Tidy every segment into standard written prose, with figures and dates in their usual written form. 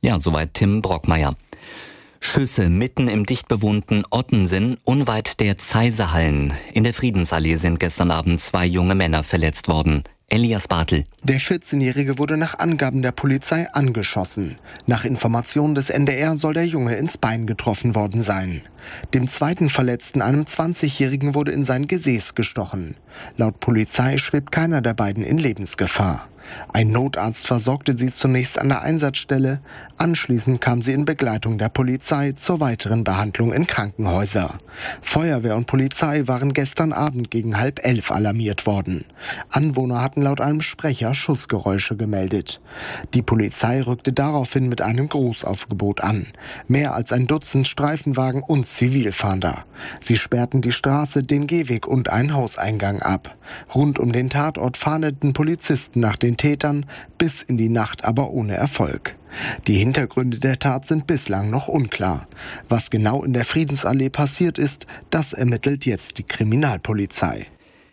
Ja, soweit Tim Brockmeier. Schüsse mitten im dicht bewohnten Ottensen, unweit der Zeisehallen. In der Friedensallee sind gestern Abend 2 junge Männer verletzt worden. Elias Bartel. Der 14-Jährige wurde nach Angaben der Polizei angeschossen. Nach Informationen des NDR soll der Junge ins Bein getroffen worden sein. Dem zweiten Verletzten, einem 20-Jährigen, wurde in sein Gesäß gestochen. Laut Polizei schwebt keiner der beiden in Lebensgefahr. Ein Notarzt versorgte sie zunächst an der Einsatzstelle. Anschließend kam sie in Begleitung der Polizei zur weiteren Behandlung in Krankenhäuser. Feuerwehr und Polizei waren gestern Abend gegen 10:30 alarmiert worden. Anwohner hatten laut einem Sprecher Schussgeräusche gemeldet. Die Polizei rückte daraufhin mit einem Großaufgebot an. Mehr als ein Dutzend Streifenwagen und Zivilfahnder. Sie sperrten die Straße, den Gehweg und einen Hauseingang ab. Rund um den Tatort fahndeten Polizisten nach den Tätern, bis in die Nacht aber ohne Erfolg. Die Hintergründe der Tat sind bislang noch unklar. Was genau in der Friedensallee passiert ist, das ermittelt jetzt die Kriminalpolizei.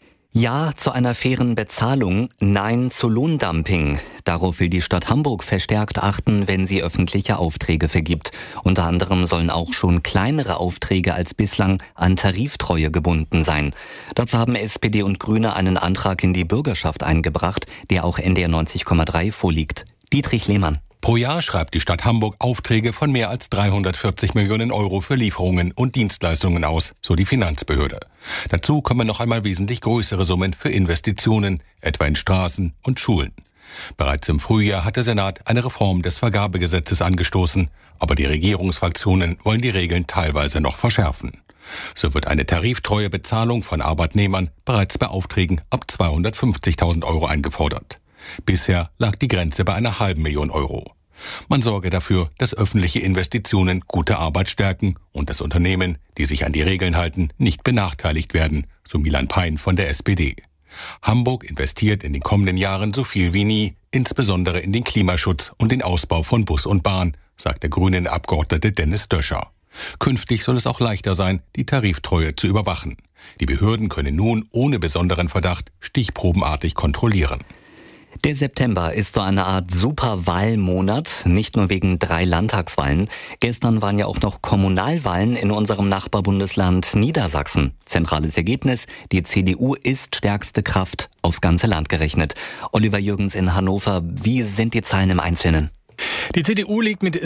Ja zu einer fairen Bezahlung, nein zu Lohndumping. Darauf will die Stadt Hamburg verstärkt achten, wenn sie öffentliche Aufträge vergibt. Unter anderem sollen auch schon kleinere Aufträge als bislang an Tariftreue gebunden sein. Dazu haben SPD und Grüne einen Antrag in die Bürgerschaft eingebracht, der auch NDR 90,3 vorliegt. Dietrich Lehmann. Pro Jahr schreibt die Stadt Hamburg Aufträge von mehr als 340 Millionen Euro für Lieferungen und Dienstleistungen aus, so die Finanzbehörde. Dazu kommen noch einmal wesentlich größere Summen für Investitionen, etwa in Straßen und Schulen. Bereits im Frühjahr hat der Senat eine Reform des Vergabegesetzes angestoßen, aber die Regierungsfraktionen wollen die Regeln teilweise noch verschärfen. So wird eine tariftreue Bezahlung von Arbeitnehmern bereits bei Aufträgen ab 250.000 Euro eingefordert. Bisher lag die Grenze bei einer halben Million Euro. Man sorge dafür, dass öffentliche Investitionen gute Arbeit stärken und dass Unternehmen, die sich an die Regeln halten, nicht benachteiligt werden, so Milan Pein von der SPD. Hamburg investiert in den kommenden Jahren so viel wie nie, insbesondere in den Klimaschutz und den Ausbau von Bus und Bahn, sagt der grünen Abgeordnete Dennis Döscher. Künftig soll es auch leichter sein, die Tariftreue zu überwachen. Die Behörden können nun ohne besonderen Verdacht stichprobenartig kontrollieren. Der September ist so eine Art Superwahlmonat, nicht nur wegen 3 Landtagswahlen. Gestern waren ja auch noch Kommunalwahlen in unserem Nachbarbundesland Niedersachsen. Zentrales Ergebnis, die CDU ist stärkste Kraft aufs ganze Land gerechnet. Oliver Jürgens in Hannover, wie sind die Zahlen im Einzelnen? Die CDU liegt mit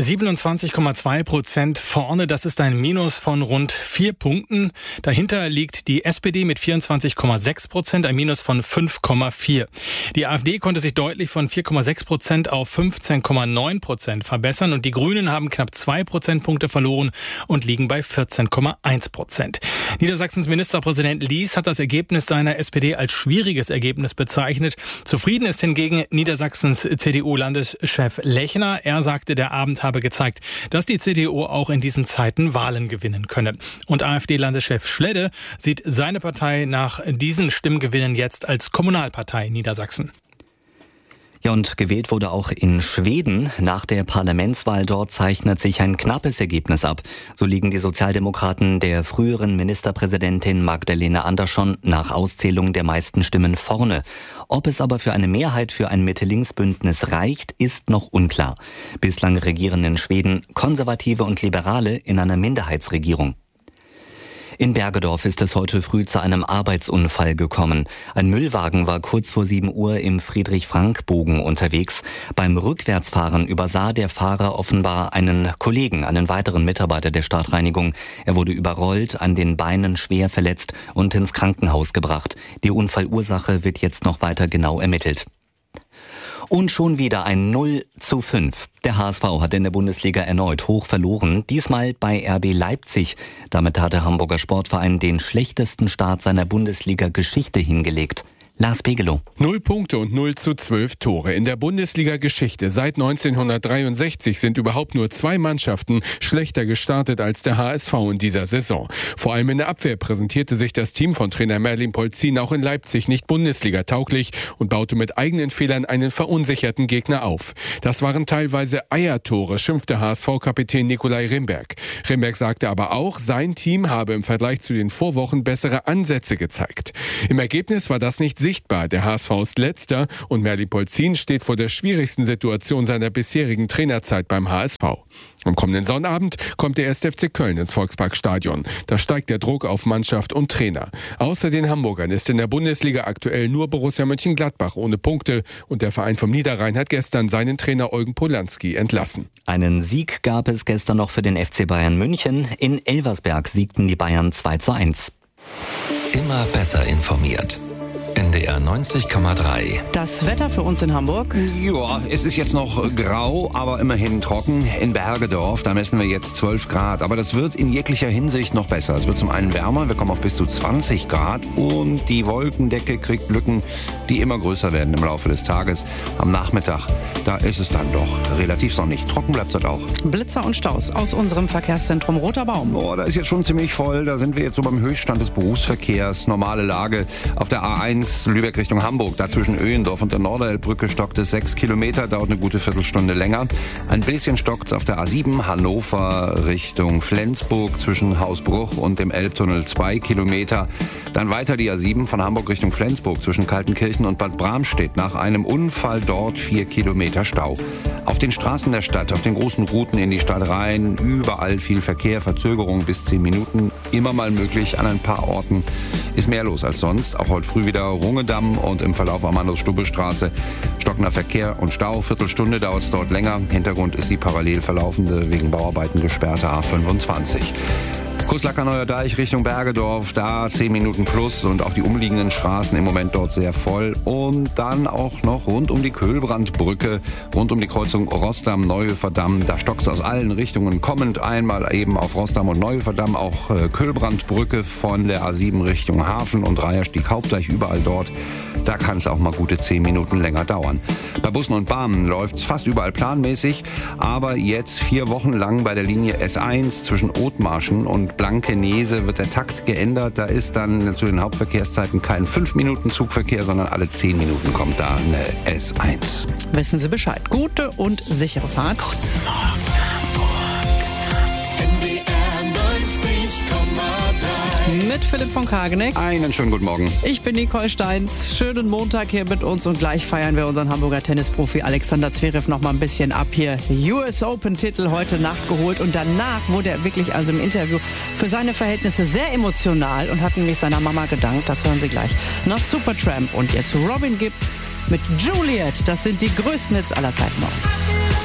27,2% vorne. Das ist ein Minus von rund 4 Punkten. Dahinter liegt die SPD mit 24,6%, ein Minus von 5,4. Die AfD konnte sich deutlich von 4,6% auf 15,9% verbessern und die Grünen haben knapp 2 Prozentpunkte verloren und liegen bei 14,1%. Niedersachsens Ministerpräsident Lies hat das Ergebnis seiner SPD als schwieriges Ergebnis bezeichnet. Zufrieden ist hingegen Niedersachsens CDU-Landeschef Lechner. Er sagte, der Abend habe gezeigt, dass die CDU auch in diesen Zeiten Wahlen gewinnen könne. Und AfD-Landeschef Schledde sieht seine Partei nach diesen Stimmgewinnen jetzt als Kommunalpartei in Niedersachsen. Ja, und gewählt wurde auch in Schweden. Nach der Parlamentswahl dort zeichnet sich ein knappes Ergebnis ab. So liegen die Sozialdemokraten der früheren Ministerpräsidentin Magdalena Andersson nach Auszählung der meisten Stimmen vorne. Ob es aber für eine Mehrheit für ein Mitte-Links-Bündnis reicht, ist noch unklar. Bislang regieren in Schweden Konservative und Liberale in einer Minderheitsregierung. In Bergedorf ist es heute früh zu einem Arbeitsunfall gekommen. Ein Müllwagen war kurz vor 7 Uhr im Friedrich-Frank-Bogen unterwegs. Beim Rückwärtsfahren übersah der Fahrer offenbar einen Kollegen, einen weiteren Mitarbeiter der Stadtreinigung. Er wurde überrollt, an den Beinen schwer verletzt und ins Krankenhaus gebracht. Die Unfallursache wird jetzt noch weiter genau ermittelt. Und schon wieder ein 0:5. Der HSV hat in der Bundesliga erneut hoch verloren, diesmal bei RB Leipzig. Damit hat der Hamburger Sportverein den schlechtesten Start seiner Bundesliga-Geschichte hingelegt. Lars Pegelow. 0 Punkte und 0:12 Tore. In der Bundesliga-Geschichte seit 1963 sind überhaupt nur 2 Mannschaften schlechter gestartet als der HSV in dieser Saison. Vor allem in der Abwehr präsentierte sich das Team von Trainer Merlin Polzin auch in Leipzig nicht Bundesliga-tauglich und baute mit eigenen Fehlern einen verunsicherten Gegner auf. Das waren teilweise Eiertore, schimpfte HSV-Kapitän Nikolai Rimberg. Rimberg sagte aber auch, sein Team habe im Vergleich zu den Vorwochen bessere Ansätze gezeigt. Im Ergebnis war das nicht sichtbar. Der HSV ist Letzter und Merlin Polzin steht vor der schwierigsten Situation seiner bisherigen Trainerzeit beim HSV. Am kommenden Sonnabend kommt der 1. FC Köln ins Volksparkstadion. Da steigt der Druck auf Mannschaft und Trainer. Außer den Hamburgern ist in der Bundesliga aktuell nur Borussia Mönchengladbach ohne Punkte. Und der Verein vom Niederrhein hat gestern seinen Trainer Eugen Polanski entlassen. Einen Sieg gab es gestern noch für den FC Bayern München. In Elversberg siegten die Bayern 2:1. Immer besser informiert. NDR 90,3. Das Wetter für uns in Hamburg? Ja, es ist jetzt noch grau, aber immerhin trocken. In Bergedorf, da messen wir jetzt 12 Grad. Aber das wird in jeglicher Hinsicht noch besser. Es wird zum einen wärmer, wir kommen auf bis zu 20 Grad. Und die Wolkendecke kriegt Lücken, die immer größer werden im Laufe des Tages. Am Nachmittag, da ist es dann doch relativ sonnig. Trocken bleibt es halt auch. Blitzer und Staus aus unserem Verkehrszentrum Roter Baum. Oh, da ist jetzt schon ziemlich voll. Da sind wir jetzt so beim Höchststand des Berufsverkehrs. Normale Lage auf der A1 Lübeck Richtung Hamburg. Da zwischen Öhendorf und der Norderelbbrücke stockt es 6 Kilometer, dauert eine gute Viertelstunde länger. Ein bisschen stockt es auf der A7 Hannover Richtung Flensburg zwischen Hausbruch und dem Elbtunnel 2 Kilometer. Dann weiter die A7 von Hamburg Richtung Flensburg zwischen Kaltenkirchen und Bad Bramstedt. Nach einem Unfall dort 4 Kilometer Stau. Auf den Straßen der Stadt, auf den großen Routen in die Stadt rein, überall viel Verkehr, Verzögerung bis 10 Minuten. Immer mal möglich, an ein paar Orten ist mehr los als sonst. Auch heute früh wieder Rungedamm und im Verlauf Amandus-Stubbe-Straße stockender Verkehr und Stau. Viertelstunde dauert es dort länger. Hintergrund ist die parallel verlaufende, wegen Bauarbeiten gesperrte A25. Kuslacker Neuer Deich Richtung Bergedorf, da 10 Minuten plus und auch die umliegenden Straßen im Moment dort sehr voll. Und dann auch noch rund um die Köhlbrandbrücke, rund um die Kreuzung Rossdamm-Neuhöferdamm, da stockt es aus allen Richtungen kommend. Einmal eben auf Rossdamm und Neuhöferdamm, auch Köhlbrandbrücke von der A7 Richtung Hafen und Reiherstieg Hauptdeich, überall dort. Da kann es auch mal gute 10 Minuten länger dauern. Bei Bussen und Bahnen läuft es fast überall planmäßig, aber jetzt 4 Wochen lang bei der Linie S1 zwischen Othmarschen und Blankenese wird der Takt geändert. Da ist dann zu den Hauptverkehrszeiten kein 5-Minuten-Zugverkehr, sondern alle 10 Minuten kommt da eine S1. Wissen Sie Bescheid. Gute und sichere Fahrt. Guten Morgen, Hamburg. NDR 90,3. Mit Philipp von Kageneck. Einen schönen guten Morgen. Ich bin Nicole Steins. Schönen Montag hier mit uns und gleich feiern wir unseren Hamburger Tennisprofi Alexander Zverev noch mal ein bisschen ab hier. US Open Titel heute Nacht geholt und danach wurde er wirklich also im Interview für seine Verhältnisse sehr emotional und hat nämlich seiner Mama gedankt. Das hören Sie gleich. Nach Supertramp und jetzt Robin Gibb mit Juliet. Das sind die größten Hits aller Zeiten bei uns.